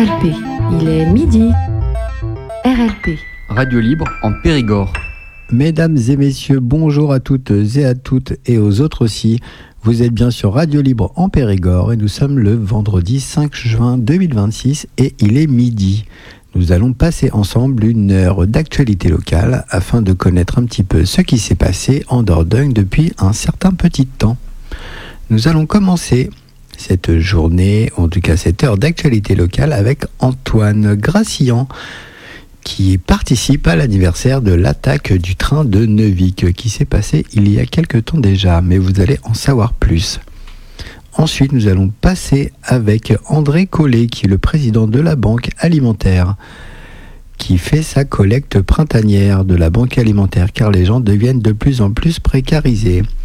RLP, il est midi. RLP. Radio Libre en Périgord. Mesdames et messieurs, bonjour à toutes et à toutes et aux autres aussi. Vous êtes bien sur Radio Libre en Périgord et nous sommes le vendredi 5 juin 2026 et il est midi. Nous allons passer ensemble une heure d'actualité locale afin de connaître un petit peu ce qui s'est passé en Dordogne depuis un certain petit temps. Nous allons commencer cette journée, en tout cas cette heure d'actualité locale avec Antoine Gracillan qui participe à l'anniversaire de l'attaque du train de Neuvic qui s'est passé il y a quelque temps déjà, mais vous allez en savoir plus. Ensuite, nous allons passer avec André Collet, qui est le président de la Banque Alimentaire, qui fait sa collecte printanière de la Banque Alimentaire, car les gens deviennent de plus en plus précarisés.